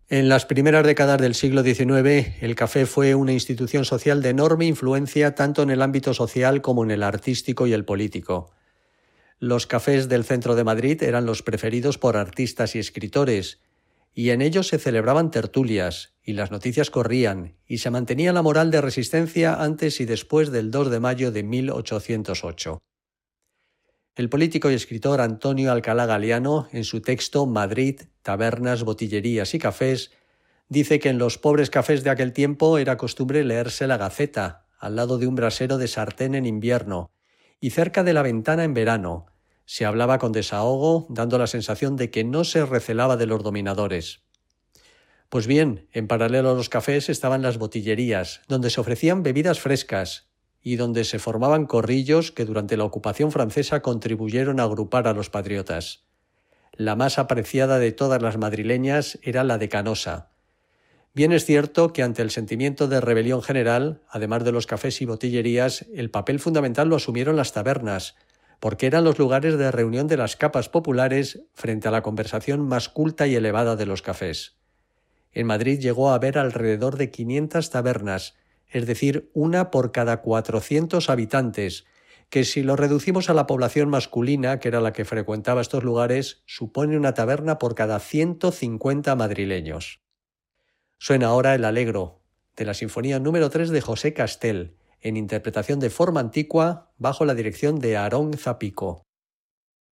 En las primeras décadas del siglo XIX, el café fue una institución social de enorme influencia tanto en el ámbito social como en el artístico y el político. Los cafés del centro de Madrid eran los preferidos por artistas y escritores, y en ellos se celebraban tertulias, y las noticias corrían, y se mantenía la moral de resistencia antes y después del 2 de mayo de 1808. El político y escritor Antonio Alcalá Galiano, en su texto Madrid, tabernas, botillerías y cafés, dice que en los pobres cafés de aquel tiempo era costumbre leerse la Gaceta, al lado de un brasero de sartén en invierno, y cerca de la ventana en verano. Se hablaba con desahogo, dando la sensación de que no se recelaba de los dominadores. Pues bien, en paralelo a los cafés estaban las botillerías, donde se ofrecían bebidas frescas, y donde se formaban corrillos que durante la ocupación francesa contribuyeron a agrupar a los patriotas. La más apreciada de todas las madrileñas era la de Canosa. Bien es cierto que ante el sentimiento de rebelión general, además de los cafés y botillerías, el papel fundamental lo asumieron las tabernas, porque eran los lugares de reunión de las capas populares frente a la conversación más culta y elevada de los cafés. En Madrid llegó a haber alrededor de 500 tabernas, es decir, una por cada 400 habitantes, que si lo reducimos a la población masculina, que era la que frecuentaba estos lugares, supone una taberna por cada 150 madrileños. Suena ahora el Allegro, de la Sinfonía número 3 de José Castel, en interpretación de forma antigua bajo la dirección de Aarón Zapico.